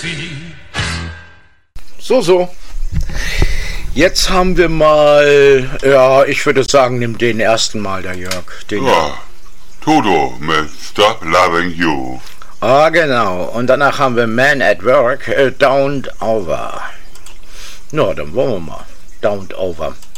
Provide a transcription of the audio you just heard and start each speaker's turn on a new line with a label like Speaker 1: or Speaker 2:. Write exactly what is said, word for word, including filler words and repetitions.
Speaker 1: So, so. Jetzt haben wir mal, ja, ich würde sagen, nimm den ersten Mal, der Jörg. Den
Speaker 2: Ja, Toto mit Stop Loving You.
Speaker 1: Ah, genau. Und danach haben wir Man at Work, äh, Down Over. Na, dann wollen wir mal. Down Over.